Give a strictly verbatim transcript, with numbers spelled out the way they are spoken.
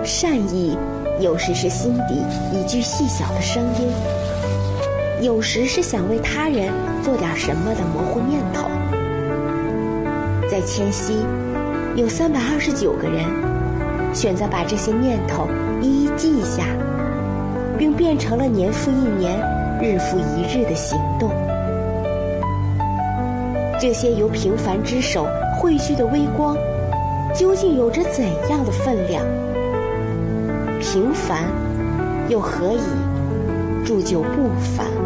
善意有时是心底一句细小的声音，有时是想为他人做点什么的模糊念头。在迁西，有三百二十九个人选择把这些念头一一记下，并变成了年复一年、日复一日的行动。这些由平凡之手汇聚的微光，究竟有着怎样的分量？平凡又何以铸就不凡？